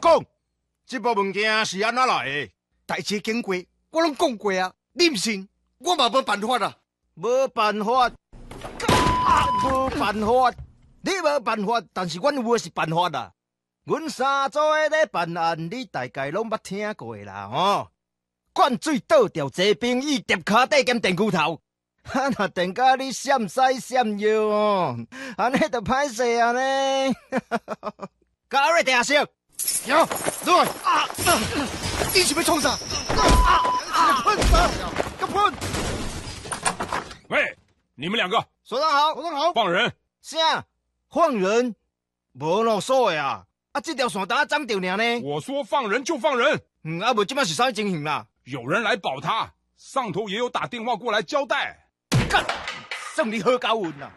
讲，这部物件是安怎来的？ 代志经过，我拢讲过啊，你唔信，我嘛无办法啊。 无办法，无办法，你无办法，但是阮有的是办法啦。阮三组的咧办案，你大概拢捌听过啦吼。灌水倒掉坐冰椅，叠骹底兼电锯头，若电甲你闪西闪腰哦，安尼就歹势啊呢。加瑞定色， 有，来你是要创啥？喷啥？个喷！ 喂，你们两个， 所长好， 所长好， 放人！ 啥？放人？无啰嗦的啊！这条线单斩掉尔呢？ 我说放人就放人。 无即摆是啥情形啦？ 有人来保他，上头也有打电话过来交代。 干，算你好高运啦！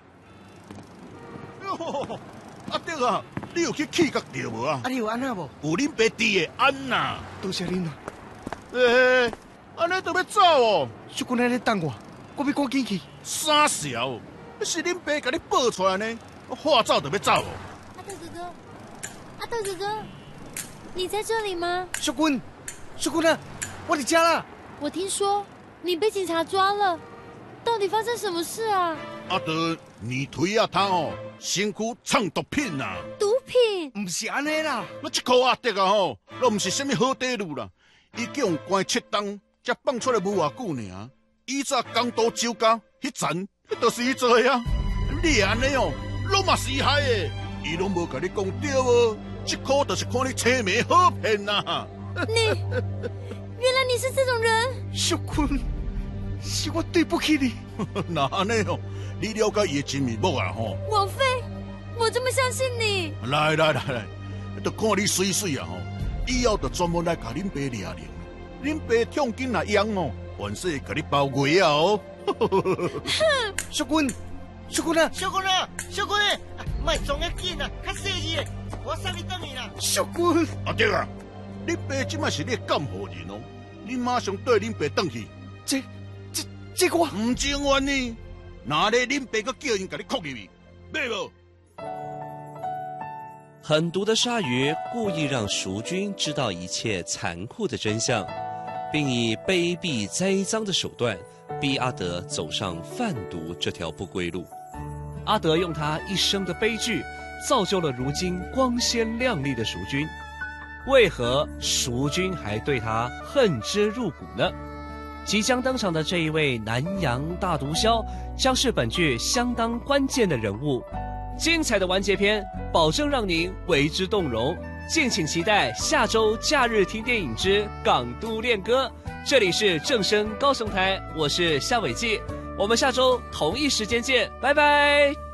阿德啊，你有去气角着无啊？ 你有安那无？ 有恁爸弟的安呐。 多谢恁啦。 安尼就要走哦？ 小君在咧等我，我要赶紧去。 傻小，是恁爸甲你抱出来呢，话走就要走哦。 阿德哥哥，阿德哥哥，你在这里吗？ 小君啊，我伫家啦。 我听说你被警察抓了，到底发生什么事啊？ 阿德，你腿啊他哦，身躯藏毒品啊！ 毒品？ 唔是安尼啦， 我这颗阿德啊吼，都唔是什么好地路啦，伊叫人关7档，才放出来无偌久尔。以早港岛酒家迄层，迄就是伊做的啊！你安尼哦，拢嘛是害的，伊拢无甲你讲对哦，这颗就是看你青梅好骗呐！ 原来你是这种人。 小君，是我对不起你。 那安尼哦，你了解伊的真面目啊吼？ 王妃，我这么相信你。 来，就看你水水啊吼！以后就专门来甲恁爸抓人，恁爸痛紧啊痒哦，凡事甲你包围啊哦！ 小君啊， 莫撞得紧啊，较细致的，我送你转去啦。 小君， 阿德啊，恁爸即摆是你的监护人哦，你马上带恁爸转去。 这个唔情愿呢，哪里恁爸个叫人甲你扣入去，买无？ 狠毒的鲨鱼故意让蜀军知道一切残酷的真相，并以卑鄙栽赃的手段逼阿德走上贩毒这条不归路。阿德用他一生的悲剧，造就了如今光鲜亮丽的蜀军。为何蜀军还对他恨之入骨呢？即将登场的这一位南洋大毒枭，将是本剧相当关键的人物。精彩的完结篇，保证让您为之动容。敬请期待下周假日听电影之港都恋歌。这里是正声高雄台，我是夏伟记，我们下周同一时间见，拜拜。